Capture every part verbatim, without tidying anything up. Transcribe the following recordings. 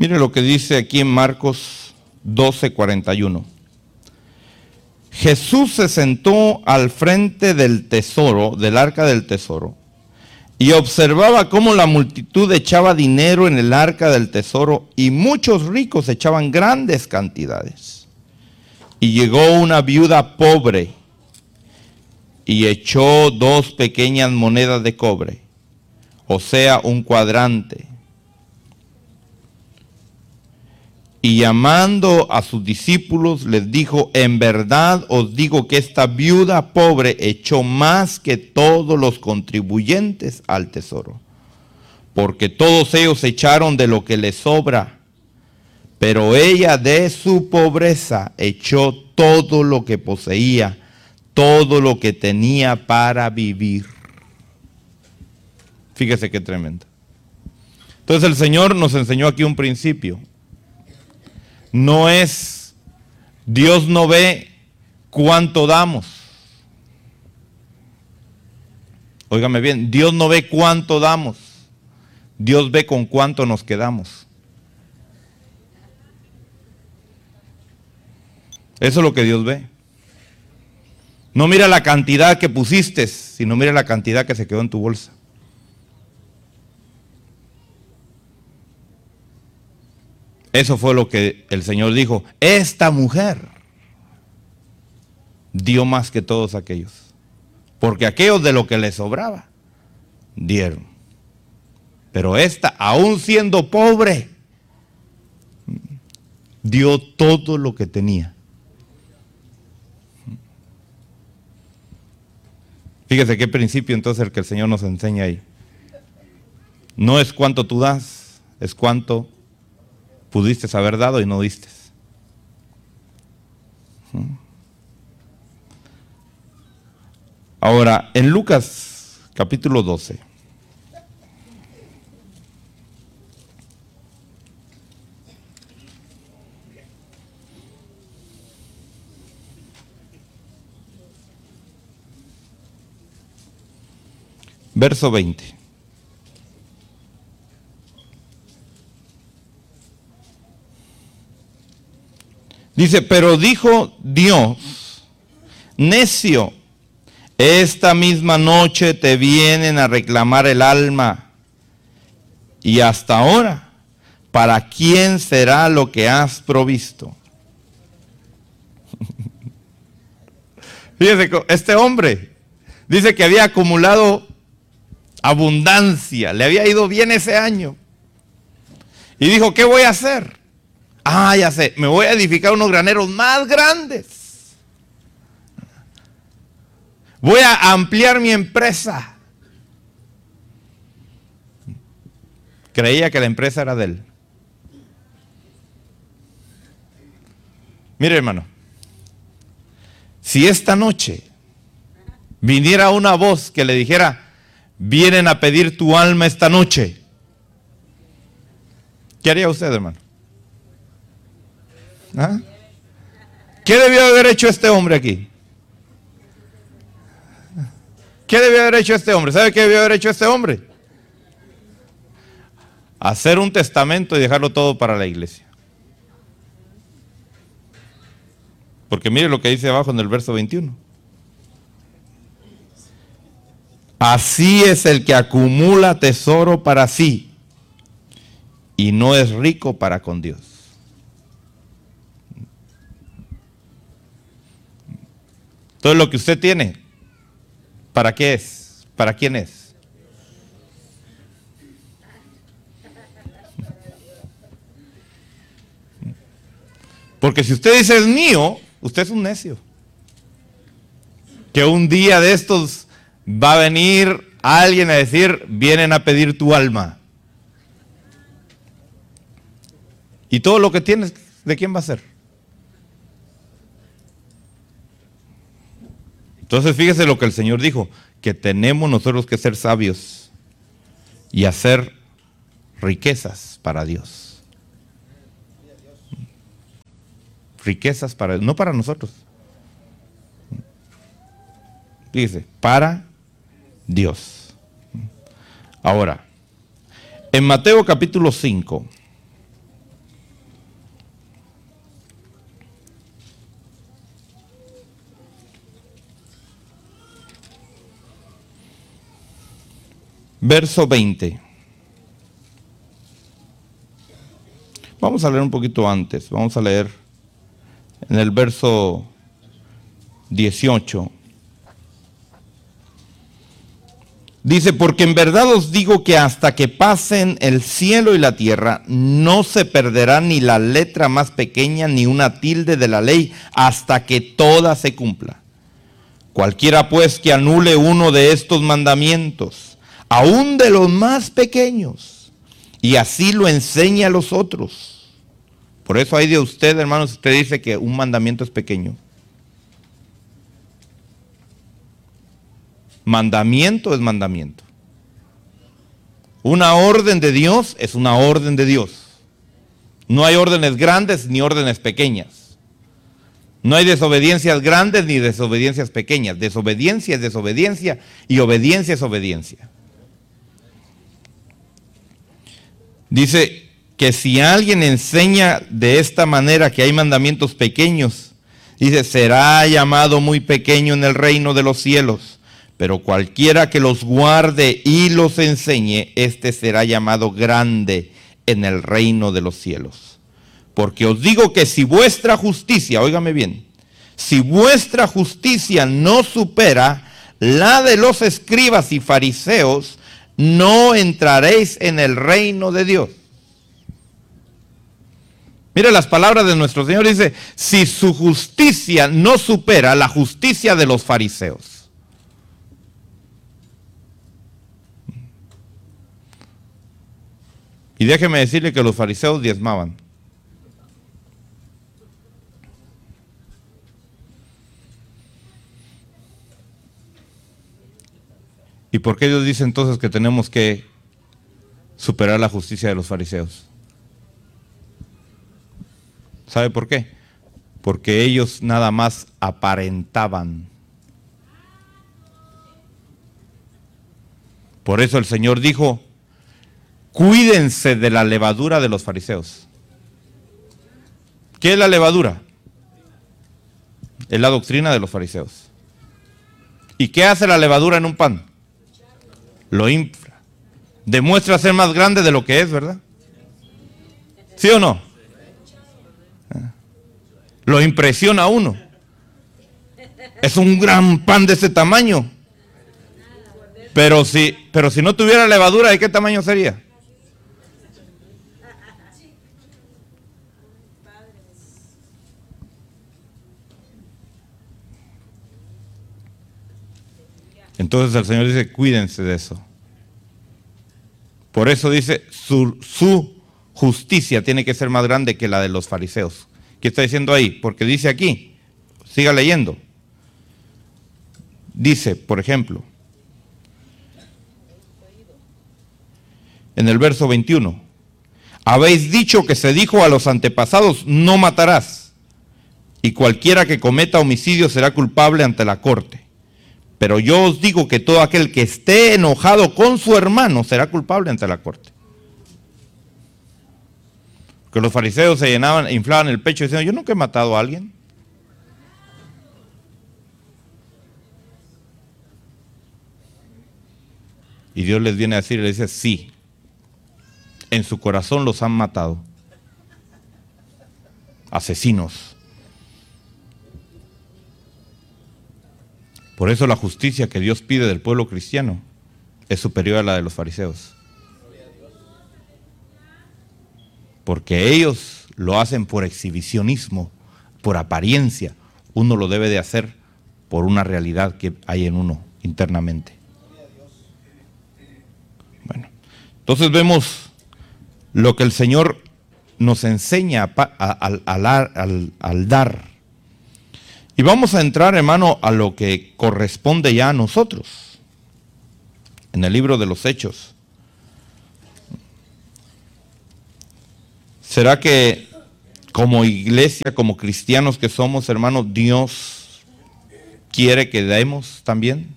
Mire lo que dice aquí en Marcos doce, cuarenta y uno. Jesús se sentó al frente del tesoro, del arca del tesoro, y observaba cómo la multitud echaba dinero en el arca del tesoro y muchos ricos echaban grandes cantidades. Y llegó una viuda pobre y echó dos pequeñas monedas de cobre, o sea, un cuadrante. Y llamando a sus discípulos les dijo: en verdad os digo que esta viuda pobre echó más que todos los contribuyentes al tesoro, porque todos ellos echaron de lo que les sobra, pero ella de su pobreza echó todo lo que poseía, todo lo que tenía para vivir. Fíjese qué tremendo. Entonces el Señor nos enseñó aquí un principio. No es, Dios no ve cuánto damos. Óigame bien, Dios no ve cuánto damos. Dios ve con cuánto nos quedamos. Eso es lo que Dios ve. No mira la cantidad que pusiste, sino mira la cantidad que se quedó en tu bolsa. Eso fue lo que el Señor dijo. Esta mujer dio más que todos aquellos. Porque aquellos de lo que les sobraba, dieron. Pero esta, aún siendo pobre, dio todo lo que tenía. Fíjese qué principio entonces el que el Señor nos enseña ahí. No es cuánto tú das, es cuánto pudiste haber dado y no diste. Ahora, en Lucas capítulo doce. Verso veinte. Dice: pero dijo Dios: necio, esta misma noche te vienen a reclamar el alma, y hasta ahora, ¿para quién será lo que has provisto? Fíjese, este hombre dice que había acumulado abundancia, le había ido bien ese año. Y dijo: ¿qué voy a hacer? Ah, ya sé, me voy a edificar unos graneros más grandes. Voy a ampliar mi empresa. Creía que la empresa era de él. Mire, hermano, si esta noche viniera una voz que le dijera: vienen a pedir tu alma esta noche, ¿qué haría usted, hermano? ¿Ah? ¿Qué debió haber hecho este hombre aquí? ¿Qué debió haber hecho este hombre? ¿Sabe qué debió haber hecho este hombre? Hacer un testamento y dejarlo todo para la iglesia. Porque mire lo que dice abajo en el verso veintiuno. Así es el que acumula tesoro para sí y no es rico para con Dios. Todo lo que usted tiene, ¿para qué es? ¿Para quién es? Porque si usted dice es mío, usted es un necio. Que un día de estos va a venir alguien a decir: vienen a pedir tu alma. Y todo lo que tienes, ¿de quién va a ser? Entonces fíjese lo que el Señor dijo, que tenemos nosotros que ser sabios y hacer riquezas para Dios. Riquezas para, no para nosotros. Fíjese, para Dios. Ahora, en Mateo capítulo cinco, Verso veinte. Vamos a leer un poquito antes. Vamos a leer en el verso dieciocho. Dice, porque en verdad os digo que hasta que pasen el cielo y la tierra, no se perderá ni la letra más pequeña ni una tilde de la ley, hasta que toda se cumpla. Cualquiera pues que anule uno de estos mandamientos, aun de los más pequeños, y así lo enseña a los otros. Por eso hay de usted, hermanos, usted dice que un mandamiento es pequeño. Mandamiento es mandamiento. Una orden de Dios es una orden de Dios. No hay órdenes grandes ni órdenes pequeñas. No hay desobediencias grandes ni desobediencias pequeñas. Desobediencia es desobediencia y obediencia es obediencia. Dice que si alguien enseña de esta manera que hay mandamientos pequeños, dice, será llamado muy pequeño en el reino de los cielos. Pero cualquiera que los guarde y los enseñe, este será llamado grande en el reino de los cielos. Porque os digo que si vuestra justicia, óigame bien, si vuestra justicia no supera la de los escribas y fariseos, no entraréis en el reino de Dios. Mire las palabras de nuestro Señor, dice, si su justicia no supera la justicia de los fariseos. Y déjeme decirle que los fariseos diezmaban. ¿Y por qué Dios dice entonces que tenemos que superar la justicia de los fariseos? ¿Sabe por qué? Porque ellos nada más aparentaban. Por eso el Señor dijo, cuídense de la levadura de los fariseos. ¿Qué es la levadura? Es la doctrina de los fariseos. ¿Y qué hace la levadura en un pan? Lo infla. Demuestra ser más grande de lo que es, ¿verdad? ¿Sí o no? Lo impresiona a uno. Es un gran pan de ese tamaño. Pero si, pero si no tuviera levadura, ¿de qué tamaño sería? Entonces el Señor dice, cuídense de eso. Por eso dice, su, su justicia tiene que ser más grande que la de los fariseos. ¿Qué está diciendo ahí? Porque dice aquí, siga leyendo. Dice, por ejemplo, en el verso veintiuno, habéis dicho que se dijo a los antepasados, no matarás, y cualquiera que cometa homicidio será culpable ante la corte. Pero yo os digo que todo aquel que esté enojado con su hermano será culpable ante la corte. Que los fariseos se llenaban, inflaban el pecho y decían, yo nunca he matado a alguien. Y Dios les viene a decir, le dice, sí, en su corazón los han matado. Asesinos. Por eso la justicia que Dios pide del pueblo cristiano es superior a la de los fariseos. Porque ellos lo hacen por exhibicionismo, por apariencia. Uno lo debe de hacer por una realidad que hay en uno internamente. Bueno, entonces vemos lo que el Señor nos enseña al, al, al, al dar. Y vamos a entrar, hermano, a lo que corresponde ya a nosotros. En el libro de los Hechos. ¿Será que como iglesia, como cristianos que somos, hermano, Dios quiere que demos también?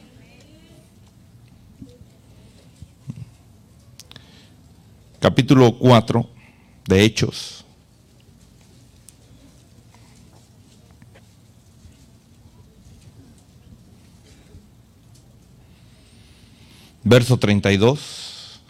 Capítulo cuatro de Hechos. Verso treinta y dos.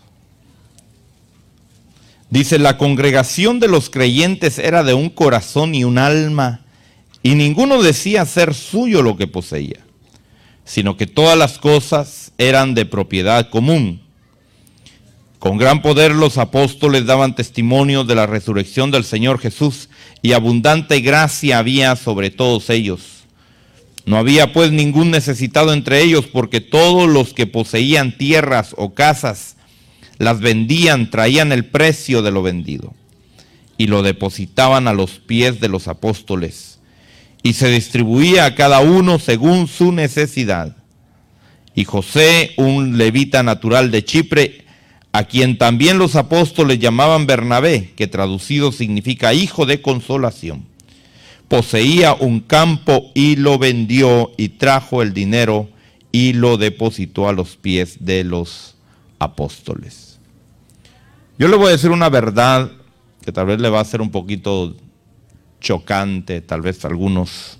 Dice, la congregación de los creyentes era de un corazón y un alma, y ninguno decía ser suyo lo que poseía, sino que todas las cosas eran de propiedad común. Con gran poder los apóstoles daban testimonio de la resurrección del Señor Jesús, y abundante gracia había sobre todos ellos. No había pues ningún necesitado entre ellos, porque todos los que poseían tierras o casas las vendían, traían el precio de lo vendido y lo depositaban a los pies de los apóstoles, y se distribuía a cada uno según su necesidad. Y José, un levita natural de Chipre, a quien también los apóstoles llamaban Bernabé, que traducido significa hijo de consolación, poseía un campo y lo vendió, y trajo el dinero y lo depositó a los pies de los apóstoles. Yo le voy a decir una verdad que tal vez le va a ser un poquito chocante, tal vez a algunos,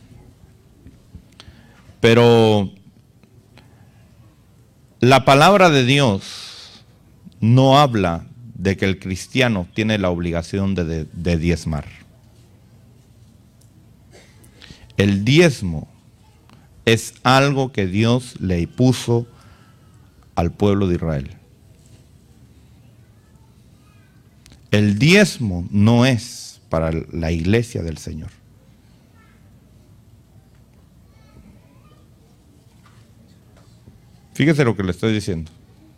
pero la palabra de Dios no habla de que el cristiano tiene la obligación de, de, de diezmar. El diezmo es algo que Dios le puso al pueblo de Israel. El diezmo no es para la iglesia del Señor. Fíjese lo que le estoy diciendo.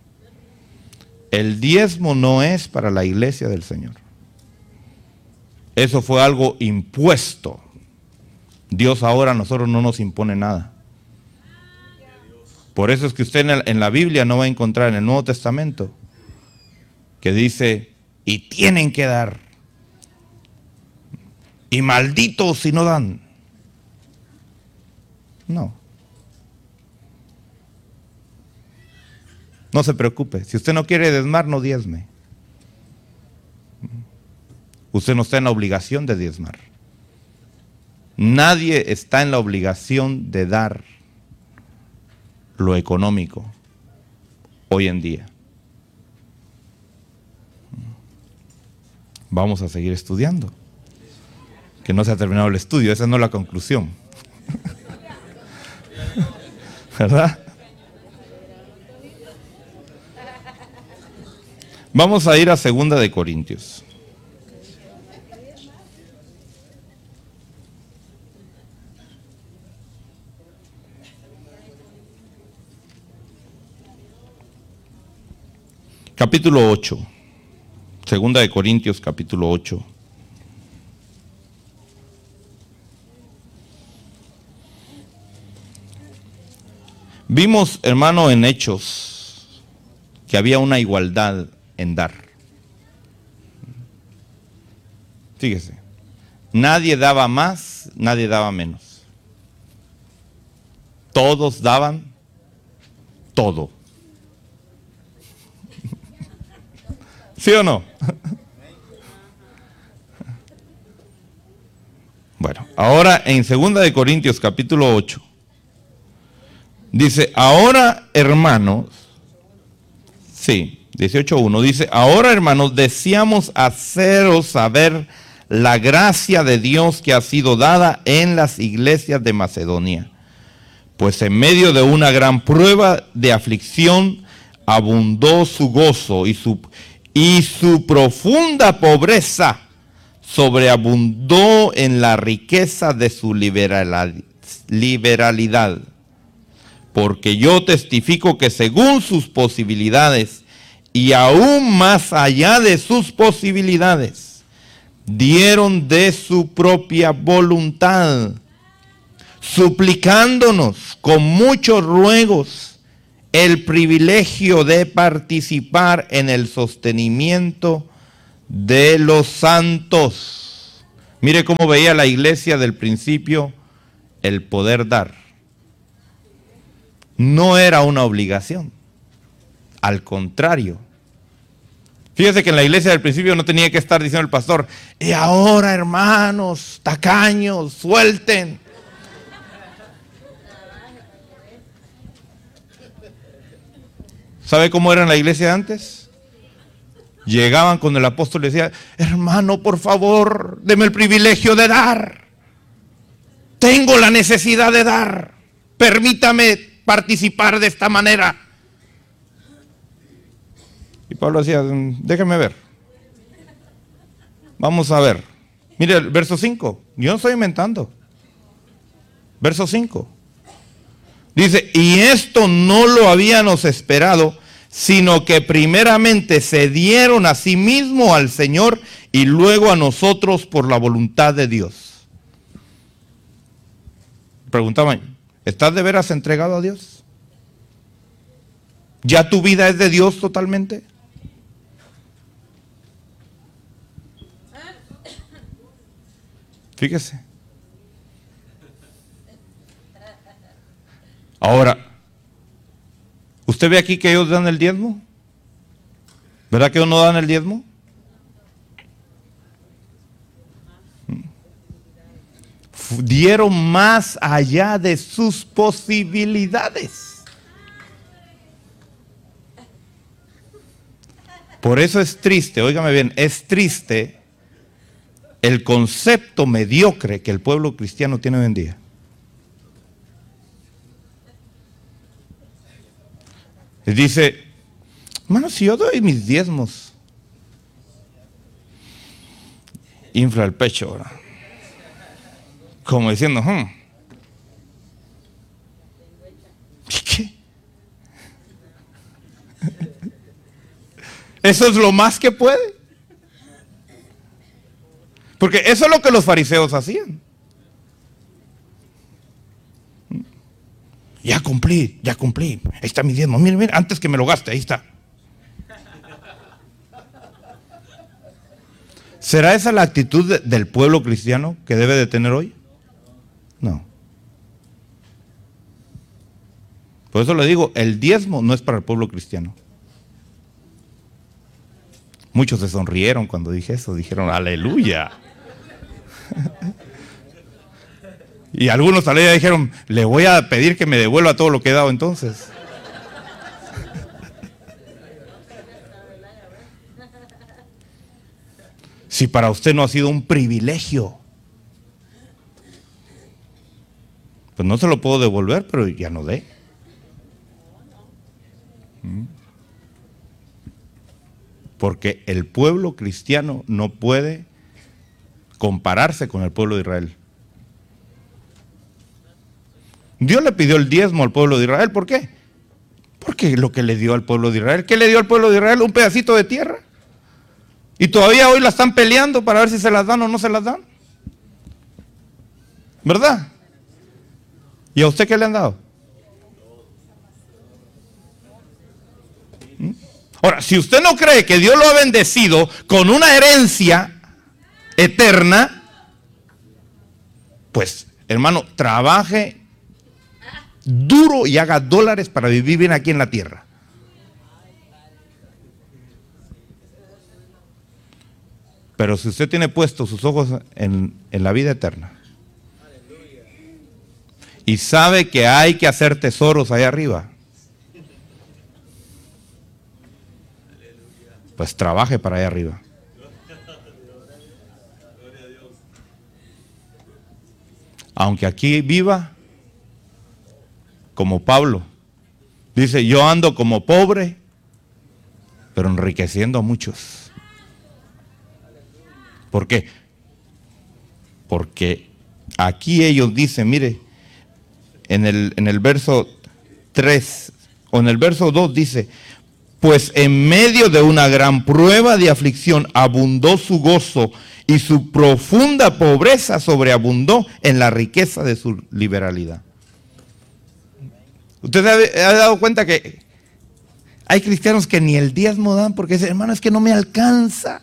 El diezmo no es para la iglesia del Señor. Eso fue algo impuesto. Dios ahora a nosotros no nos impone nada. Por eso es que usted en la, en la Biblia no va a encontrar en el Nuevo Testamento que dice, y tienen que dar, y malditos si no dan. No. No se preocupe. Si usted no quiere diezmar, no diezme. Usted no está en la obligación de diezmar. Nadie está en la obligación de dar lo económico hoy en día. Vamos a seguir estudiando. Que no se ha terminado el estudio, esa no es la conclusión. ¿Verdad? Vamos a ir a Segunda de Corintios. Capítulo ocho. Segunda de Corintios, capítulo ocho. Vimos, hermano, en Hechos que había una igualdad en dar. Fíjese, nadie daba más, nadie daba menos. Todos daban todo. ¿Sí o no? Bueno, ahora en Segunda de Corintios capítulo ocho dice, ahora hermanos, sí, dieciocho uno dice, ahora hermanos, deseamos haceros saber la gracia de Dios que ha sido dada en las iglesias de Macedonia, pues en medio de una gran prueba de aflicción abundó su gozo, y su Y su profunda pobreza sobreabundó en la riqueza de su liberalidad. Porque yo testifico que según sus posibilidades y aún más allá de sus posibilidades, dieron de su propia voluntad, suplicándonos con muchos ruegos el privilegio de participar en el sostenimiento de los santos. Mire cómo veía la iglesia del principio el poder dar. No era una obligación, al contrario. Fíjese que en la iglesia del principio no tenía que estar diciendo el pastor, y ahora hermanos, tacaños, suelten. ¿Sabe cómo era en la iglesia antes? Llegaban con el apóstol y decían, hermano, por favor, deme el privilegio de dar. Tengo la necesidad de dar. Permítame participar de esta manera. Y Pablo decía, déjeme ver. Vamos a ver. Mire el verso cinco. Yo no estoy inventando. Verso cinco. Dice, y esto no lo habíamos esperado, sino que primeramente se dieron a sí mismo al Señor y luego a nosotros por la voluntad de Dios. Preguntaban, ¿estás de veras entregado a Dios? ¿Ya tu vida es de Dios totalmente? Fíjese. Ahora, ¿usted ve aquí que ellos dan el diezmo? ¿Verdad que ellos no dan el diezmo? Dieron más allá de sus posibilidades. Por eso es triste, óigame bien, es triste el concepto mediocre que el pueblo cristiano tiene hoy en día. Dice, hermano, si yo doy mis diezmos, infla el pecho ahora, como diciendo, hmm, ¿qué? Eso es lo más que puede. Porque eso es lo que los fariseos hacían. Ya cumplí, ya cumplí. Ahí está mi diezmo. Mire, mire, antes que me lo gaste, ahí está. ¿Será esa la actitud de, del pueblo cristiano que debe de tener hoy? No. Por eso le digo, el diezmo no es para el pueblo cristiano. Muchos se sonrieron cuando dije eso, dijeron aleluya. Y algunos tal vez dijeron, le voy a pedir que me devuelva todo lo que he dado entonces. Si para usted no ha sido un privilegio, pues no se lo puedo devolver, pero ya no dé. Porque el pueblo cristiano no puede compararse con el pueblo de Israel. Dios le pidió el diezmo al pueblo de Israel. ¿Por qué? Porque lo que le dio al pueblo de Israel. ¿Qué le dio al pueblo de Israel? Un pedacito de tierra. Y todavía hoy la están peleando para ver si se las dan o no se las dan. ¿Verdad? ¿Y a usted qué le han dado? ¿Mm? Ahora, si usted no cree que Dios lo ha bendecido con una herencia eterna, pues, hermano, trabaje duro y haga dólares para vivir bien aquí en la tierra. Pero si usted tiene puestos sus ojos en, en la vida eterna y sabe que hay que hacer tesoros ahí arriba, pues trabaje para allá arriba. Aunque aquí viva como Pablo. Dice, yo ando como pobre, pero enriqueciendo a muchos. ¿Por qué? Porque aquí ellos dicen, mire, en el, en el verso tres, o en el verso dos dice, pues en medio de una gran prueba de aflicción abundó su gozo y su profunda pobreza sobreabundó en la riqueza de su liberalidad. ¿Usted se ha dado cuenta que hay cristianos que ni el diezmo dan porque dicen, hermano, es que no me alcanza?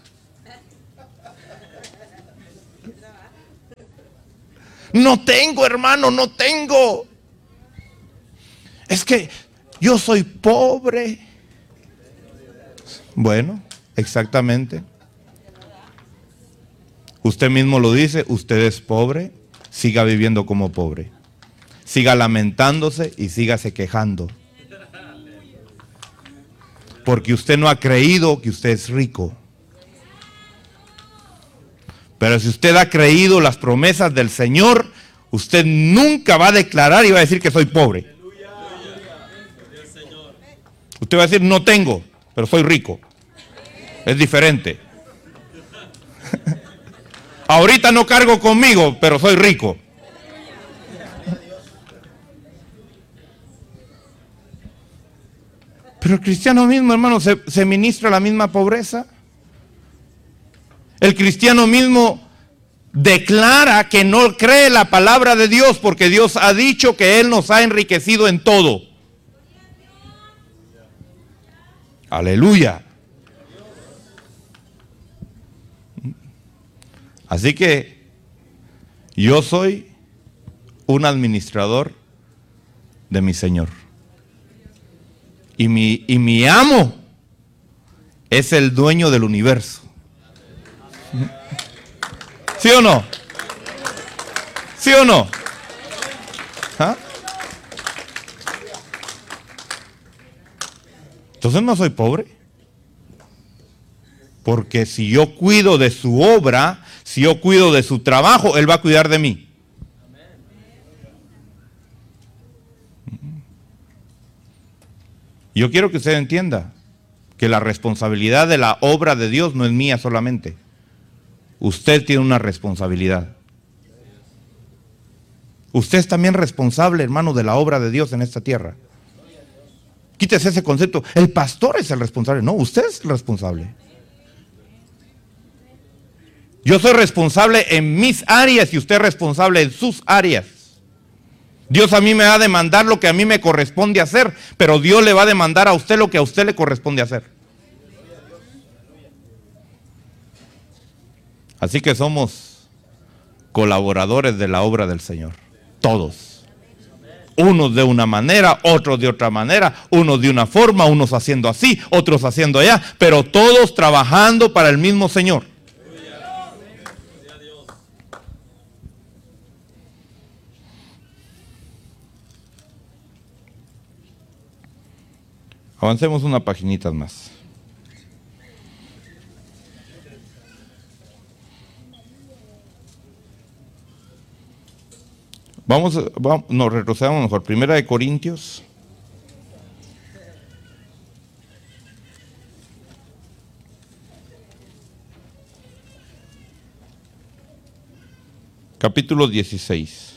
No tengo, hermano, no tengo. Es que yo soy pobre. Bueno, exactamente. Usted mismo lo dice, usted es pobre, siga viviendo como pobre. Siga lamentándose y sígase quejando. Porque usted no ha creído que usted es rico. Pero si usted ha creído las promesas del Señor, usted nunca va a declarar y va a decir que soy pobre. Usted va a decir, no tengo, pero soy rico. Es diferente. Ahorita no cargo conmigo, pero soy rico. Pero el cristiano mismo, hermano, se, se ministra la misma pobreza. El cristiano mismo declara que no cree la palabra de Dios porque Dios ha dicho que Él nos ha enriquecido en todo. Aleluya. Así que yo soy un administrador de mi Señor. Y mi, y mi amo es el dueño del universo. ¿Sí o no? ¿Sí o no? ¿Ah? Entonces no soy pobre. Porque si yo cuido de su obra, si yo cuido de su trabajo, Él va a cuidar de mí. Yo quiero que usted entienda que la responsabilidad de la obra de Dios no es mía solamente. Usted tiene una responsabilidad. Usted es también responsable, hermano, de la obra de Dios en esta tierra. Quítese ese concepto. El pastor es el responsable. No, usted es el responsable. Yo soy responsable en mis áreas y usted es responsable en sus áreas. Dios a mí me va a demandar lo que a mí me corresponde hacer, pero Dios le va a demandar a usted lo que a usted le corresponde hacer. Así que somos colaboradores de la obra del Señor. Todos. Unos de una manera, otros de otra manera, unos de una forma, unos haciendo así, otros haciendo allá, pero todos trabajando para el mismo Señor. Avancemos una paginita más. Vamos, vamos, nos retrocedamos mejor. Primera de Corintios. Capítulo dieciséis.